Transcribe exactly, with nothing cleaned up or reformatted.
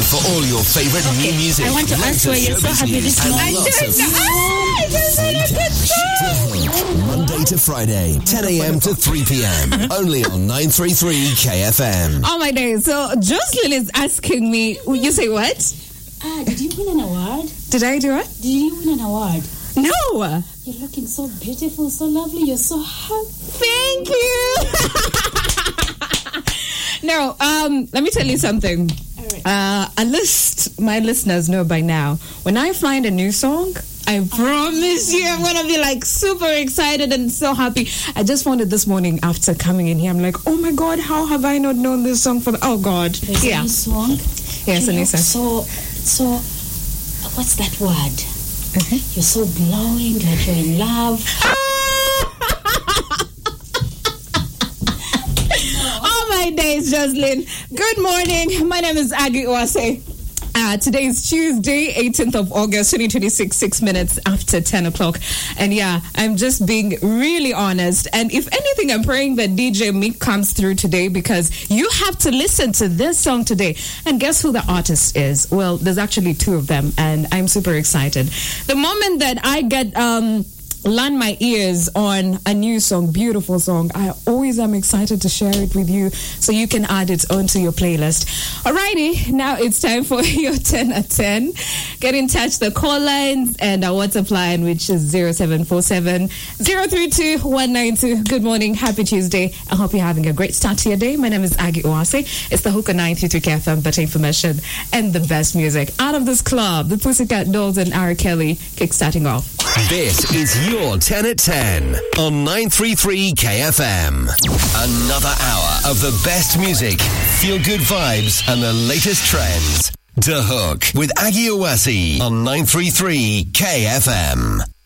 for all your favorite okay. new music. I want to ask why you're so happy this morning. I just, oh, I just had a good song. Monday to Friday, ten a.m. to three p.m. Only on nine thirty-three K F M. Oh my days. So Jocelyn is asking me, you say what? Ah, did you win an award? Did I do it? Did you win an award? No. You're looking so beautiful, so lovely. You're so happy. Thank you. No, um, let me tell you something. All right. Uh, a list my listeners know by now. When I find a new song, I promise you I'm going to be like super excited and so happy. I just found it this morning after coming in here. I'm like, oh my God, how have I not known this song for the... Oh God. There's yeah. a new song? Yes, you Anissa. So, so, what's that word? Uh-huh. You're so glowing, like you're in love. Oh my days, Jocelyn. Good morning. My name is Aggie Uwase. Uh, today is Tuesday, eighteenth of August, twenty twenty-six, six minutes after ten o'clock. And yeah, I'm just being really honest. And if anything, I'm praying that D J Meek comes through today because you have to listen to this song today. And guess who the artist is? Well, there's actually two of them, and I'm super excited. The moment that I get... um. land my ears on a new song, beautiful song, I always am excited to share it with you so you can add it onto your playlist. Alrighty, now it's time for your ten at ten. Get in touch, the call lines and our WhatsApp line, which is zero seven four seven, zero three two, one nine two. Good morning, happy Tuesday. I hope you're having a great start to your day. My name is Aggie Uwase. It's the Hook on nine thirty-three K F M, better information and the best music. Out of this club, the Pussycat Dolls and R. Kelly kick-starting off. This is your ten at ten on nine thirty-three K F M. Another hour of the best music, feel-good vibes, and the latest trends. The Hook with Aggie Uwase on nine thirty-three K F M.